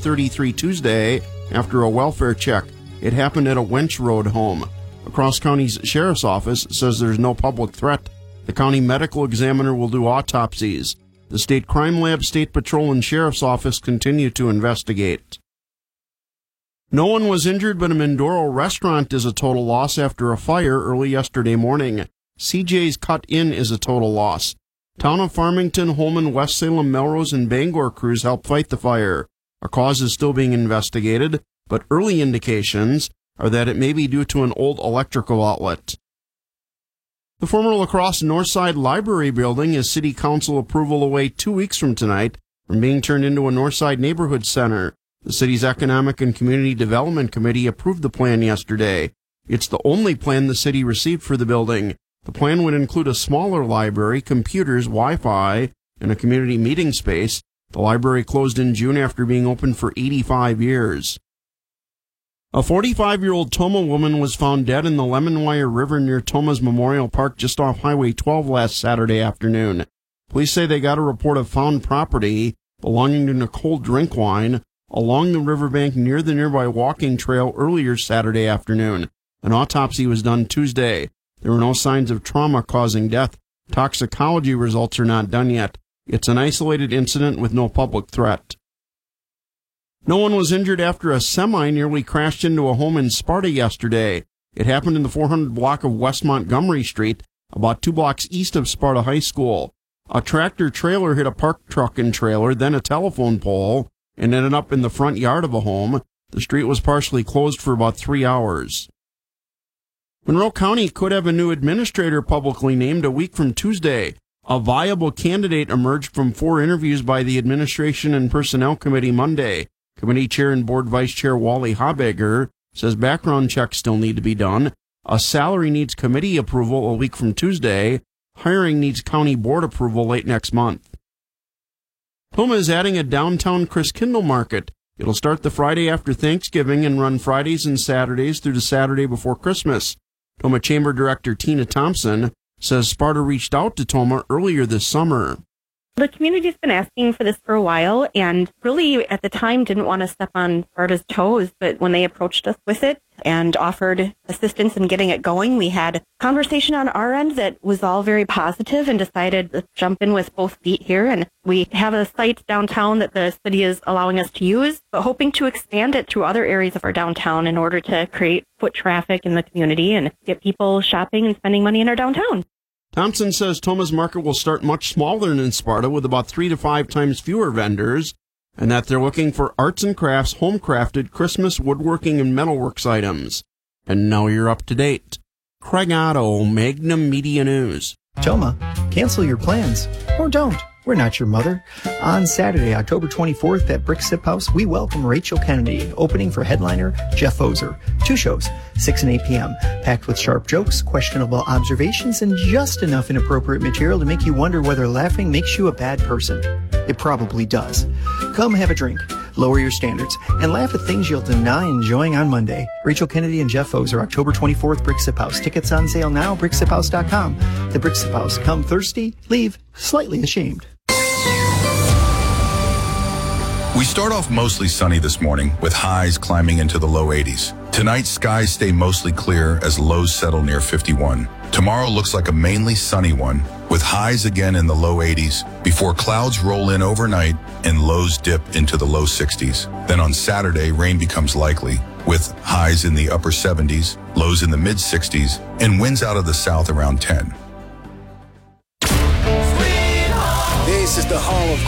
8:33 Tuesday after a welfare check. It happened at a Wench Road home. The Cross County's Sheriff's Office says there's no public threat. The county medical examiner will do autopsies. The State Crime Lab, State Patrol, and Sheriff's Office continue to investigate. No one was injured, but a Mindoro restaurant is a total loss after a fire early yesterday morning. CJ's Cut Inn is a total loss. Town of Farmington, Holman, West Salem, Melrose, and Bangor crews helped fight the fire. A cause is still being investigated, but early indications are that it may be due to an old electrical outlet. The former La Crosse Northside Library building is City Council approval away 2 weeks from tonight from being turned into a Northside Neighborhood Center. The city's Economic and Community Development Committee approved the plan yesterday. It's the only plan the city received for the building. The plan would include a smaller library, computers, Wi-Fi, and a community meeting space. The library closed in June after being open for 85 years. A 45-year-old Tomah woman was found dead in the Lemonwire River near Tomah's Memorial Park just off Highway 12 last Saturday afternoon. Police say they got a report of found property belonging to Nicole Drinkwine along the riverbank near the nearby walking trail earlier Saturday afternoon. An autopsy was done Tuesday. There were no signs of trauma causing death. Toxicology results are not done yet. It's an isolated incident with no public threat. No one was injured after a semi nearly crashed into a home in Sparta yesterday. It happened in the 400 block of West Montgomery Street, about 2 blocks east of Sparta High School. A tractor trailer hit a parked truck and trailer, then a telephone pole, and ended up in the front yard of a home. The street was partially closed for about 3 hours. Monroe County could have a new administrator publicly named a week from Tuesday. A viable candidate emerged from 4 interviews by the Administration and Personnel Committee Monday. Committee Chair and Board Vice Chair Wally Habegger says background checks still need to be done. A salary needs committee approval a week from Tuesday. Hiring needs county board approval late next month. Tomah is adding a downtown Christkindl market. It'll start the Friday after Thanksgiving and run Fridays and Saturdays through the Saturday before Christmas. Tomah Chamber Director Tina Thompson says Sparta reached out to Tomah earlier this summer. The community's been asking for this for a while, and really at the time didn't want to step on Sparta's toes, but when they approached us with it and offered assistance in getting it going, we had a conversation on our end that was all very positive and decided to jump in with both feet here. And we have a site downtown that the city is allowing us to use, but hoping to expand it to other areas of our downtown in order to create foot traffic in the community and get people shopping and spending money in our downtown. Thompson says Tomah's market will start much smaller than Sparta with about 3 to 5 times fewer vendors, and that they're looking for arts and crafts, home-crafted Christmas woodworking and metalworks items. And now you're up to date. Craig Otto, Magnum Media News. Tomah, cancel your plans. Or don't. We're not your mother. On Saturday, October 24th at Brick Sip House, we welcome Rachel Kennedy, opening for headliner Jeff Ozer. 2 shows, 6 and 8 p.m., packed with sharp jokes, questionable observations, and just enough inappropriate material to make you wonder whether laughing makes you a bad person. It probably does. Come have a drink, lower your standards, and laugh at things you'll deny enjoying on Monday. Rachel Kennedy and Jeff Ozer, October 24th, Brick Sip House. Tickets on sale now, bricksiphouse.com. The Brick Sip House. Come thirsty, leave slightly ashamed. We start off mostly sunny this morning with highs climbing into the low 80s. Tonight, skies stay mostly clear as lows settle near 51. Tomorrow looks like a mainly sunny one with highs again in the low 80s before clouds roll in overnight and lows dip into the low 60s. Then on Saturday, rain becomes likely with highs in the upper 70s, lows in the mid 60s, and winds out of the south around 10. This is the home of